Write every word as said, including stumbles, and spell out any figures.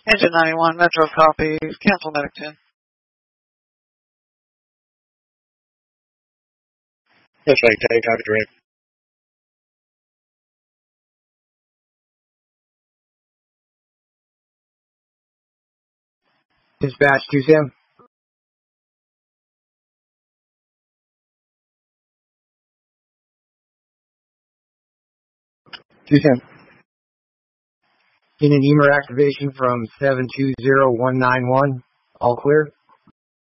Engine ninety-one, Metro copy, cancel medic ten. Looks like take copy direct. Dispatch two Sam. two Sam. In an E M E R activation from seven two zero one nine one. All clear.